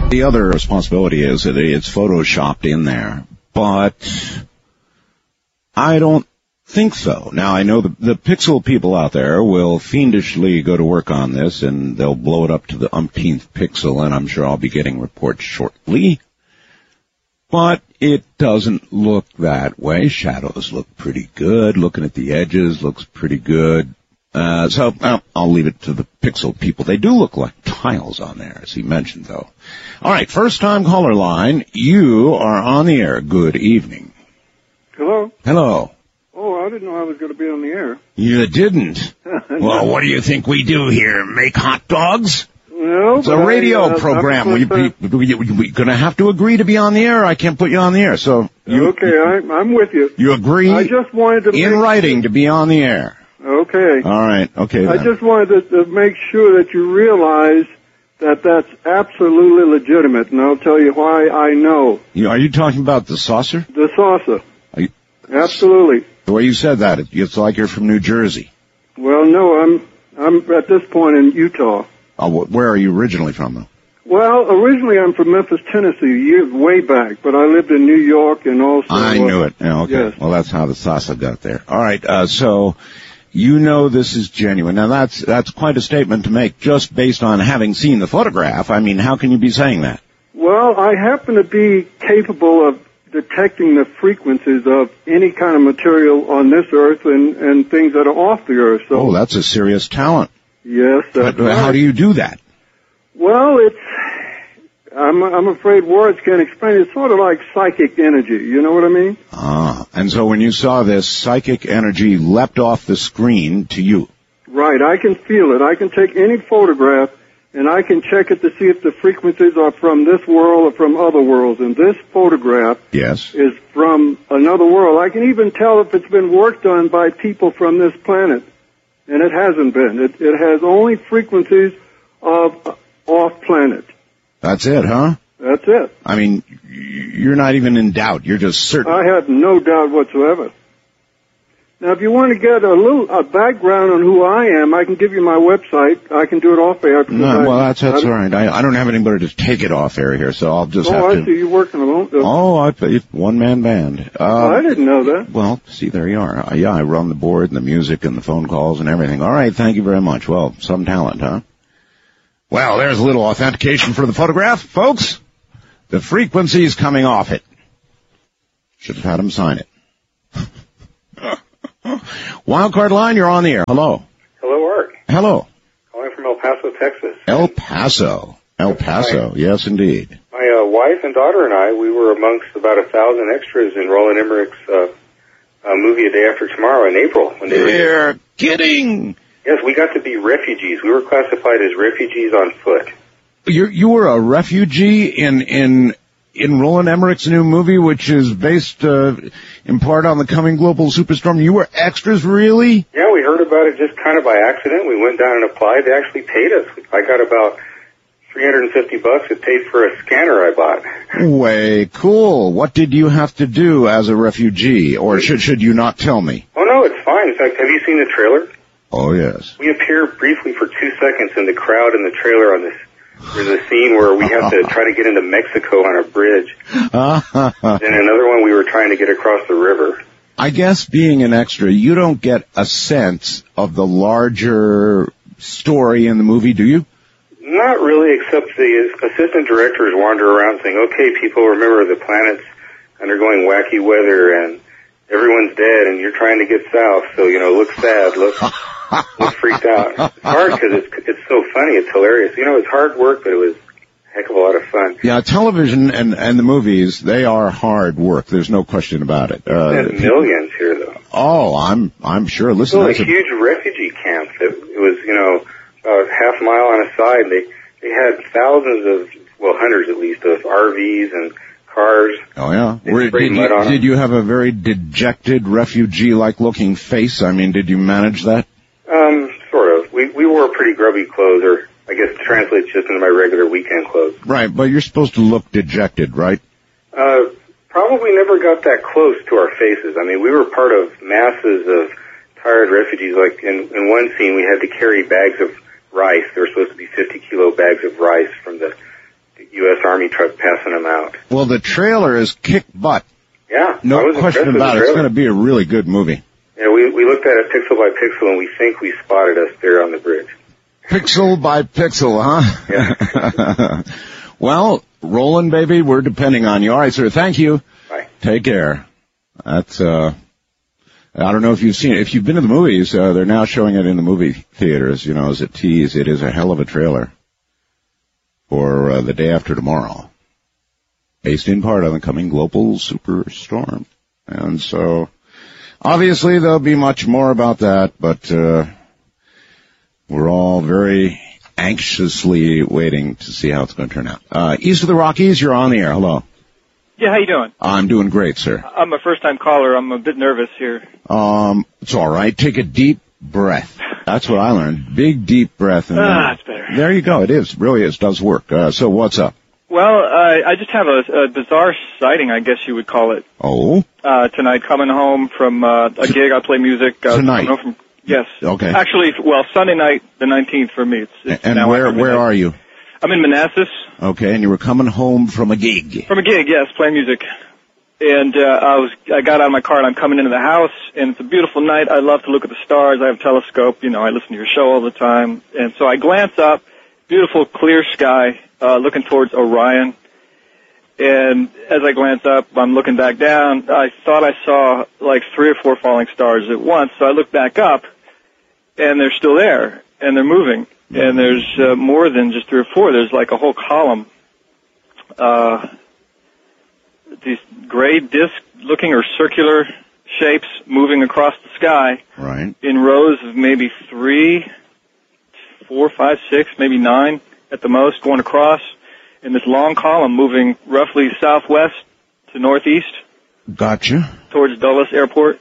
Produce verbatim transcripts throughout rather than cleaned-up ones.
The other responsibility is that it's photoshopped in there, but I don't think so. Now, I know the, the Pixel people out there will fiendishly go to work on this, and they'll blow it up to the umpteenth pixel, and I'm sure I'll be getting reports shortly. But it doesn't look that way. Shadows look pretty good. Looking at the edges looks pretty good. Uh, so well, I'll leave it to the Pixel people. They do look like tiles on there, as he mentioned, though. All right, first-time caller line. You are on the air. Good evening. Hello? Hello. Oh, I didn't know I was going to be on the air. You didn't? Well, what do you think we do here? Make hot dogs? No, it's a radio I, uh, program. We're we, we, we, we going to have to agree to be on the air. I can't put you on the air. So you, okay, I, I'm with you. You agree I just wanted to in make writing to be on the air. Okay. All right. Okay. I then. just wanted to, to make sure that you realize that that's absolutely legitimate, and I'll tell you why I know. You, are you talking about the saucer? The saucer. Are you, absolutely. The way you said that, it, it's like you're from New Jersey. Well, no, I'm I'm at this point in Utah. Oh, where are you originally from, though? Well, originally I'm from Memphis, Tennessee, years way back, but I lived in New York and also... I knew it. Yeah, okay. Yes. Well, that's how the salsa got there. All right, uh, so you know this is genuine. Now, that's that's quite a statement to make just based on having seen the photograph. I mean, how can you be saying that? Well, I happen to be capable of detecting the frequencies of any kind of material on this Earth and, and things that are off the Earth. So, oh, that's a serious talent. Yes, that's but right. How do you do that? Well, it's, I'm, I'm afraid words can't explain it. It's sort of like psychic energy, you know what I mean? Ah, and so when you saw this, psychic energy leapt off the screen to you. Right, I can feel it. I can take any photograph and I can check it to see if the frequencies are from this world or from other worlds. And this photograph yes. is from another world. I can even tell if it's been worked on by people from this planet. And it hasn't been. It, it has only frequencies of off-planet. That's it, huh? That's it. I mean, you're not even in doubt. You're just certain. I have no doubt whatsoever. Now, if you want to get a little a background on who I am, I can give you my website. I can do it off air. No, well, that's that's all right. I, I don't have anybody to take it off air here, so I'll just oh, have I to. Oh, I see you working alone. Uh, oh, I it's one man band. Uh, oh, I didn't know that. Well, see, there you are. Uh, yeah, I run the board and the music and the phone calls and everything. All right, thank you very much. Well, some talent, huh? Well, there's a little authentication for the photograph, folks. The frequency's coming off it. Should have had him sign it. Wildcard line, you're on the air. Hello. Hello, Art. Hello. Calling from El Paso, Texas. El Paso. El Paso, my, yes, indeed. My uh, wife and daughter and I, we were amongst about a thousand extras in Roland Emmerich's uh, uh, movie A Day After Tomorrow in April. When they You're were, kidding! Yes, we got to be refugees. We were classified as refugees on foot. You you were a refugee in in in Roland Emmerich's new movie, which is based uh, in part on the coming global superstorm. You were extras, really? Yeah, we heard about it just kind of by accident. We went down and applied. They actually paid us. I got about three hundred fifty bucks. It paid for a scanner I bought. Way cool. What did you have to do as a refugee, or should should you not tell me? Oh no, it's fine. In fact, have you seen the trailer? Oh yes. We appear briefly for two seconds in the crowd in the trailer on this. There's a scene where we have to try to get into Mexico on a bridge. Then another one we were trying to get across the river. I guess being an extra, you don't get a sense of the larger story in the movie, do you? Not really, except the assistant directors wander around saying, okay, people, remember the planet's undergoing wacky weather and everyone's dead and you're trying to get south, so, you know, look sad, look... look freaked out. It's hard because it's, it's so funny. It's hilarious. You know, it's hard work, but it was a heck of a lot of fun. Yeah, television and, and the movies, they are hard work. There's no question about it. Uh, There's millions here, though. Oh, I'm I'm sure. Listen, it's a huge a... refugee camp. It, it was, you know, about half a mile on a side. They they had thousands of, well, hundreds at least, of R Vs and cars. Oh, yeah. Were, did, you, did you have a very dejected, refugee-like looking face? I mean, did you manage that? Um, sort of. We we wore pretty grubby clothes, or I guess it translates just into my regular weekend clothes. Right, but you're supposed to look dejected, right? Uh, probably never got that close to our faces. I mean, we were part of masses of tired refugees. Like in, in one scene, we had to carry bags of rice. There were supposed to be fifty kilo bags of rice from the U S Army truck passing them out. Well, the trailer is kick butt. Yeah. No question about it. It's going to be a really good movie. Yeah, we, we looked at it pixel by pixel, and we think we spotted us there on the bridge. Pixel by pixel, huh? Yeah. Well, Roland, baby, we're depending on you. All right, sir, thank you. Bye. Take care. That's, uh, I don't know if you've seen it. If you've been to the movies, uh, they're now showing it in the movie theaters, you know, as a tease. It is a hell of a trailer for uh, the day after tomorrow, based in part on the coming global superstorm. And so, obviously, there'll be much more about that, but uh we're all very anxiously waiting to see how it's going to turn out. Uh East of the Rockies, you're on the air. Hello. Yeah, how you doing? I'm doing great, sir. I'm a first-time caller. I'm a bit nervous here. Um, it's all right. Take a deep breath. That's what I learned. Big, deep breath. And ah, that's better. There you go. It is. Really is. Does work. Uh, so what's up? Well, uh, I just have a, a bizarre sighting, I guess you would call it. Oh? Uh, tonight, coming home from uh, a gig. I play music. Uh, Tonight? coming home from, yes. Okay. Actually, well, Sunday night, the nineteenth for me. It's, it's and now where where are you? I'm in Manassas. Okay, and you were coming home from a gig. From a gig, yes, playing music. And uh, I was I got out of my car and I'm coming into the house, and it's a beautiful night. I love to look at the stars. I have a telescope. You know, I listen to your show all the time. And so I glance up, beautiful clear sky, uh, looking towards Orion. And as I glance up, I'm looking back down. I thought I saw like three or four falling stars at once. So I look back up, and they're still there, and they're moving. And there's uh, more than just three or four. There's like a whole column. Uh, these gray disc-looking or circular shapes moving across the sky. Right. In rows of maybe three, four, five, six, maybe nine at the most, going across in this long column moving roughly southwest to northeast. Gotcha. Towards Dulles Airport.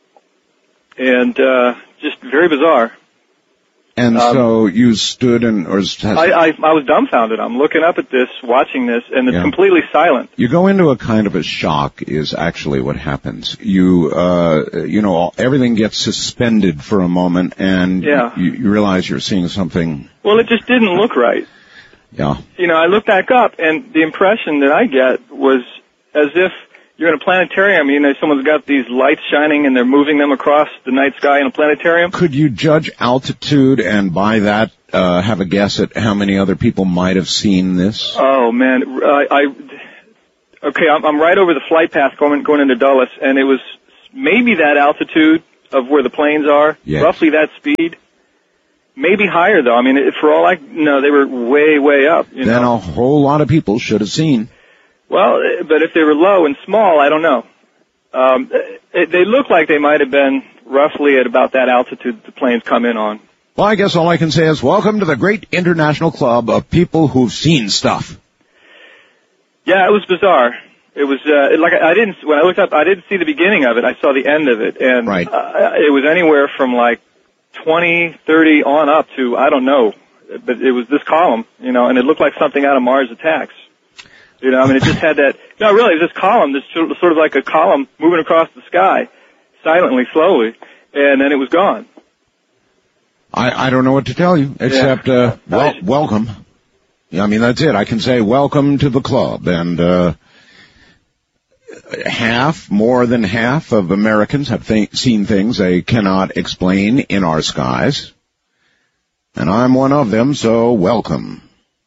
And uh, just very bizarre. And um, so you stood and, or I, I, I was dumbfounded. I'm looking up at this, watching this, and it's yeah. completely silent. You go into a kind of a shock is actually what happens. You, uh, you know, everything gets suspended for a moment, and yeah. you, you realize you're seeing something. Well, it just didn't look right. Yeah. You know, I look back up, and the impression that I get was as if you're in a planetarium. You know, someone's got these lights shining, and they're moving them across the night sky in a planetarium. Could you judge altitude and by that uh, have a guess at how many other people might have seen this? Oh man, I, I okay, I'm, I'm right over the flight path going going into Dulles, and it was maybe that altitude of where the planes are, yes. roughly that speed. Maybe higher though. I mean, for all I know, they were way, way up. You then know? a whole lot of people should have seen. Well, but if they were low and small, I don't know. Um, it, they look like they might have been roughly at about that altitude the planes come in on. Well, I guess all I can say is welcome to the great international club of people who've seen stuff. Yeah, it was bizarre. It was uh, like I didn't when I looked up, I didn't see the beginning of it. I saw the end of it, and right. uh, it was anywhere from like twenty, thirty on up to I don't know, but it was this column, you know, and it looked like something out of Mars Attacks. You know, I mean, it just had that, no, really, it was this column, this sort of like a column moving across the sky, silently, slowly, and then it was gone. I, I don't know what to tell you, except, yeah. uh, well, welcome. I mean, that's it. I can say welcome to the club, and, uh, half, more than half of Americans have th- seen things they cannot explain in our skies, and I'm one of them, so welcome.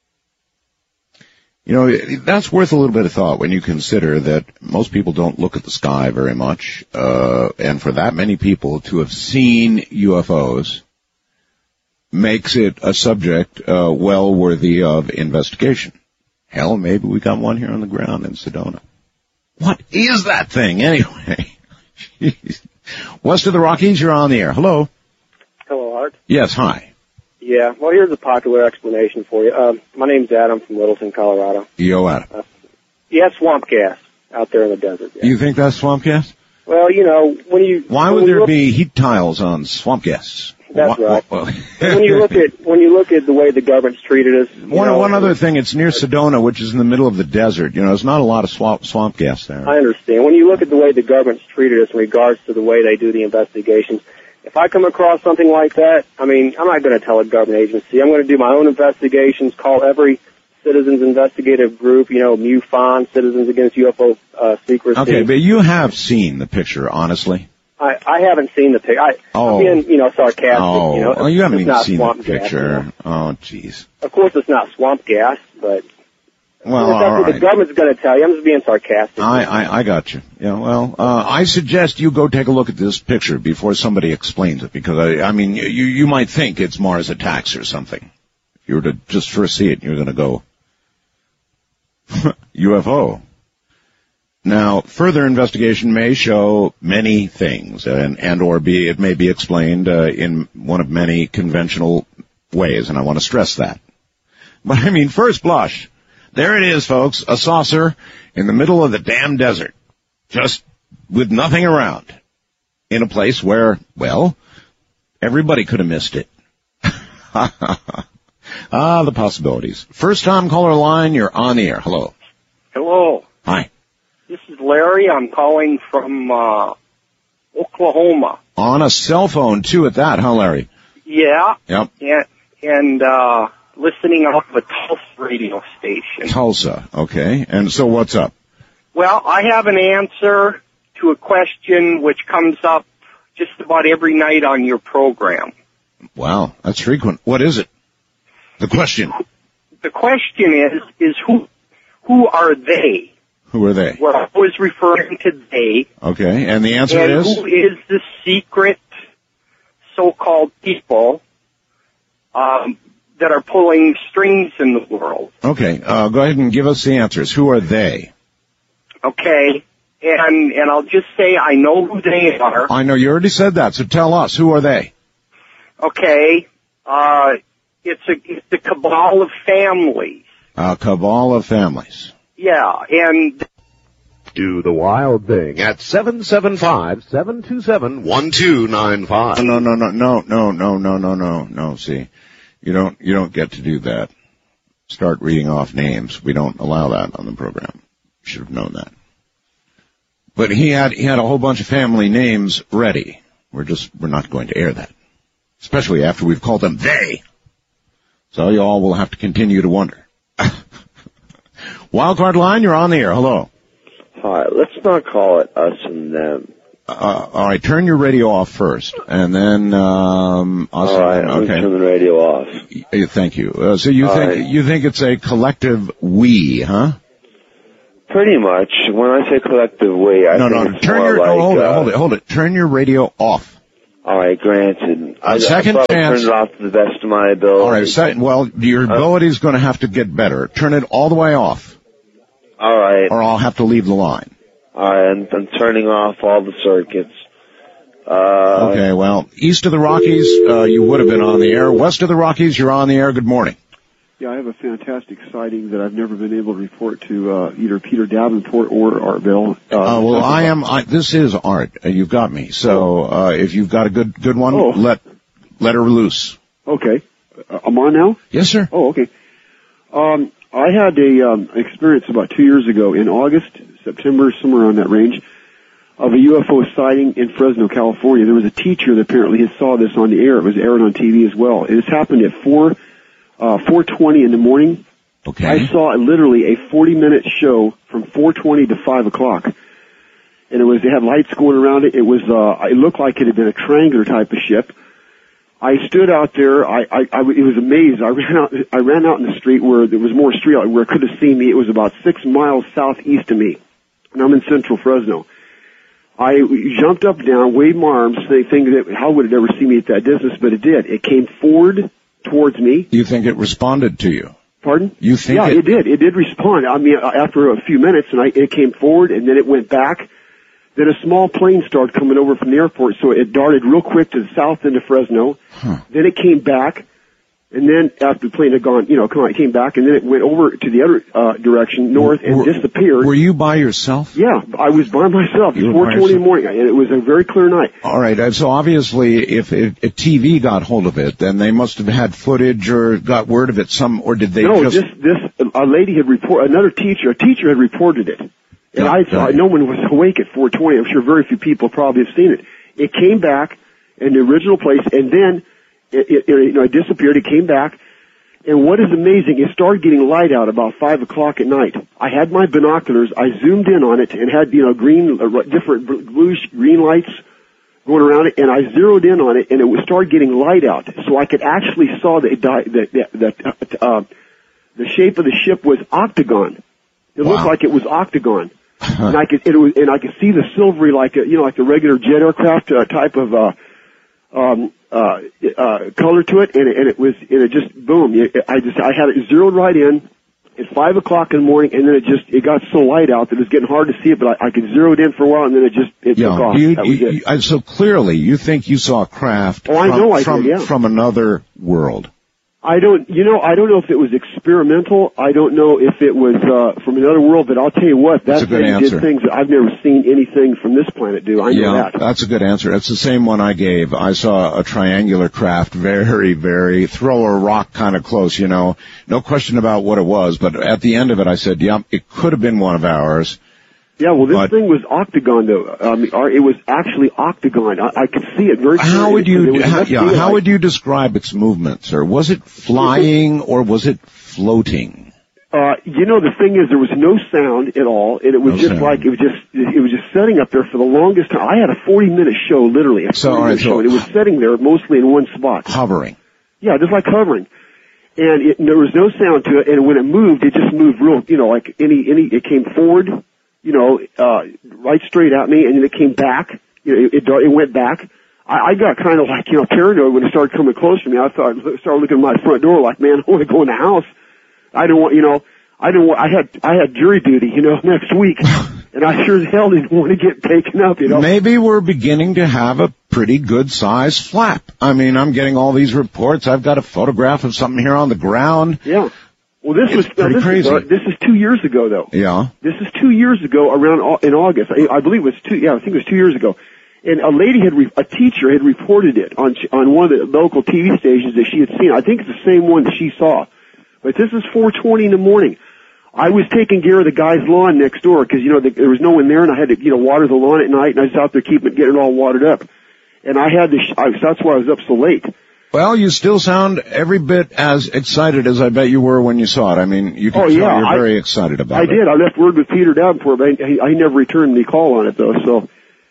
You know, that's worth a little bit of thought when you consider that most people don't look at the sky very much, uh, and for that many people to have seen U F Os makes it a subject, uh, well worthy of investigation. Hell, maybe we got one here on the ground in Sedona. What is that thing anyway? Jeez. West of the Rockies, you're on the air. Hello. Hello, Art. Yes, hi. Yeah, well, here's a popular explanation for you. Uh, my name's Adam from Littleton, Colorado. Yo, Adam. Uh, yeah, swamp gas out there in the desert. Yeah. You think that's swamp gas? Well, you know, when you... Why when would there look, be heat tiles on swamp gas? That's Why, right. well, when you look at when you look at the way the government's treated us... One, know, one other thing, it's near Sedona, which is in the middle of the desert. You know, there's not a lot of swamp, swamp gas there. I understand. When you look at the way the government's treated us in regards to the way they do the investigations... If I come across something like that, I mean, I'm not going to tell a government agency. I'm going to do my own investigations, call every citizens investigative group, you know, MUFON, Citizens Against U F O uh, Secrecy. Okay, but you have seen the picture, honestly. I, I haven't seen the picture. I, oh. I'm being, you know, sarcastic. Oh, you know, well, you haven't it's even not seen the swamp picture. Gas, you know? Oh, jeez. Of course, it's not swamp gas, but well, that's all what right. the government's going to tell you. I'm just being sarcastic. I, I, I got you. Yeah, well, uh, I suggest you go take a look at this picture before somebody explains it, because I, I mean, you, you might think it's Mars attacks or something. If you were to just first see it, you're going to go, U F O. Now, further investigation may show many things, and, and or be, it may be explained uh, in one of many conventional ways, and I want to stress that. But I mean, first blush, there it is, folks, a saucer in the middle of the damn desert, just with nothing around, in a place where, well, everybody could have missed it. Ah, the possibilities. First time caller line, you're on the air. Hello. Hello. Hi. This is Larry. I'm calling from uh Oklahoma. On a cell phone, too, at that, huh, Larry? Yeah. Yep. And, and uh listening off of a Tulsa radio station. Tulsa, okay. And so what's up? Well, I have an answer to a question which comes up just about every night on your program. Wow, that's frequent. What is it? The question. The question is, is who, who are they? Who are they? Well, I was referring to they. Okay, and the answer and is? Who is the secret so-called people um, that are pulling strings in the world? Okay, uh, go ahead and give us the answers. Who are they? Okay, and and I'll just say I know who they are. I know you already said that, so tell us, who are they? Okay, uh, it's a it's a cabal of families. A cabal of families. Yeah, and do the wild thing at seven seven five, seven two seven, one two nine five. No, no, no, no, no, no, no, no, no, no, see. You don't, you don't get to do that. Start reading off names. We don't allow that on the program. You should have known that. But he had, he had a whole bunch of family names ready. We're just, we're not going to air that. Especially after we've called them they. So you all will have to continue to wonder. Wildcard line, you're on the air. Hello. Hi, let's not call it us and them. Uh, all right, turn your radio off first, and then um. Us all right, and, I'm okay. gonna turn the radio off. Y- Thank you. Uh, so you all think right. you think it's a collective we, huh? Pretty much. When I say collective we, I no, think no. it's Turn more your like, no, hold uh, it, hold it, hold it. Turn your radio off. All right, granted. A second I chance. Turn it off to the best of my ability. All right. Second, well, your ability is going to have to get better. Turn it all the way off. All right. Or I'll have to leave the line. All right, I'm, I'm turning off all the circuits. Uh, okay, well, east of the Rockies, uh, you would have been on the air. West of the Rockies, you're on the air. Good morning. Yeah, I have a fantastic sighting that I've never been able to report to uh, either Peter Davenport or Art Bell. Uh, uh, well, I am. I, this is Art. Uh, you've got me. So uh, if you've got a good good one, oh. let let her loose. Okay, uh, I'm on now. Yes, sir. Oh, okay. Um, I had a um, experience about two years ago in August, September, somewhere on that range, of a U F O sighting in Fresno, California. There was a teacher that apparently had saw this on the air. It was aired on T V as well. It has happened at four, uh, four twenty in the morning. Okay. I saw literally a forty minute show from four twenty to five o'clock. And it was, it had lights going around it. It was, uh, it looked like it had been a triangular type of ship. I stood out there. I, I, I it was amazed. I ran out. I ran out in the street where there was more street light where it could have seen me. It was about six miles southeast of me, and I'm in central Fresno. I jumped up and down, waved my arms, thinking that how would it ever see me at that distance? But it did. It came forward towards me. You think it responded to you? Pardon? You think? Yeah, it, it did. It did respond. I mean, after a few minutes, and I, it came forward, and then it went back. Then a small plane started coming over from the airport, so it darted real quick to the south end of Fresno. Huh. Then it came back, and then after the plane had gone, you know, come on, it came back, and then it went over to the other uh, direction, north, and were, disappeared. Were you by yourself? Yeah, I was by myself. It was four twenty in the morning, and it was a very clear night. All right, and so obviously, if, it, if T V got hold of it, then they must have had footage or got word of it. Some, or did they no, just? No, this this a lady had report another teacher. A teacher had reported it. And I thought no one was awake at four twenty. I'm sure very few people probably have seen it. It came back in the original place, and then it, it, it you know, it disappeared. It came back. And what is amazing, it started getting light out about five o'clock at night. I had my binoculars, I zoomed in on it and had, you know, green, uh, different bluish green lights going around it, and I zeroed in on it, and it was started getting light out. So I could actually saw the, the, the, the, uh, the shape of the ship was octagon. It wow. looked like it was octagon. and I could, it was, and I could see the silvery, like a, you know, like the regular jet aircraft uh, type of, uh, um, uh, uh, color to it, and it, and it was, and it just, boom, it, I just, I had it zeroed right in at five o'clock in the morning, and then it just, it got so light out that it was getting hard to see it, but I, I could zero it in for a while, and then it just, it yeah, took off. You, that was you, it. You, so clearly, you think you saw a craft oh, I from, know I from, did, yeah. from another world. I don't, you know, I don't know if it was experimental. I don't know if it was, uh, from another world, but I'll tell you what, that thing did things that I've never seen anything from this planet do. I know yeah, that. That's a good answer. It's the same one I gave. I saw a triangular craft very, very, throw a rock kind of close, you know. No question about what it was, but at the end of it I said, yeah, it could have been one of ours. Yeah, well, this but, thing was octagon, though. Um, it was actually octagon. I, I could see it very clearly. How would you, how, yeah, how like, would you describe its movement, sir? Was it flying or was it floating? Uh, you know, the thing is, there was no sound at all, and it was no just sound. like, it was just, it was just setting up there for the longest time. I had a forty minute show, literally. A so, forty all right, minute so, show, and it was sitting there mostly in one spot. Hovering. Yeah, just like hovering. And it, there was no sound to it, and when it moved, it just moved real, you know, like any, any, it came forward, you know, uh, right straight at me, and then it came back. You know, it, it, it went back. I, I got kind of like, you know, paranoid when it started coming close to me. I thought, started looking at my front door like, man, I want to go in the house. I don't want, you know, I don't want, I had, I had jury duty, you know, next week, and I sure as hell didn't want to get taken up, you know. Maybe we're beginning to have a pretty good sized flap. I mean, I'm getting all these reports. I've got a photograph of something here on the ground. Yeah. Well, this it's was pretty this crazy. Is, uh, this is two years ago, though. Yeah. This is two years ago, around in August. I, I believe it was two. Yeah, I think it was two years ago. And a lady had, re- a teacher had reported it on on one of the local T V stations that she had seen. I think it's the same one that she saw. But this is four twenty in the morning. I was taking care of the guy's lawn next door because you know the, there was no one there, and I had to you know water the lawn at night, and I was out there keeping it, getting it all watered up. And I had to. Sh- I, that's why I was up so late. Well, you still sound every bit as excited as I bet you were when you saw it. I mean, you can oh, tell yeah, you're I, very excited about I it. I did. I left word with Peter Davenport, but I, I never returned the call on it, though. So,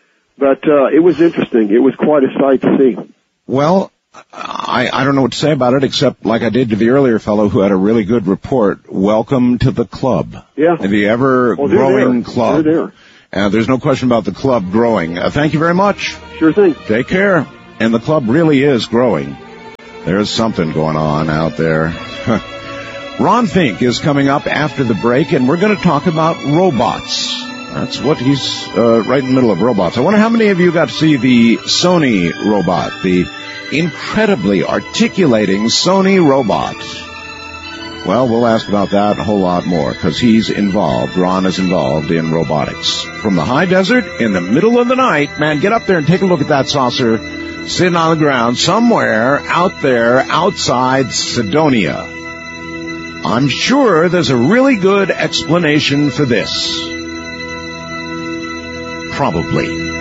But uh, it was interesting. It was quite a sight to see. Well, I, I don't know what to say about it, except like I did to the earlier fellow who had a really good report. Welcome to the club. Yeah. The ever-growing well, club. They're there. Uh, there's no question about the club growing. Uh, thank you very much. Sure thing. Take care. And the club really is growing. There's something going on out there. Ron Fink is coming up after the break, and we're going to talk about robots. That's what he's uh, right in the middle of, robots. I wonder how many of you got to see the Sony robot, the incredibly articulating Sony robot. Well, we'll ask about that a whole lot more, because he's involved, Ron is involved in robotics. From the high desert, in the middle of the night, man, get up there and take a look at that saucer sitting on the ground somewhere out there outside Sidonia. I'm sure there's a really good explanation for this. Probably.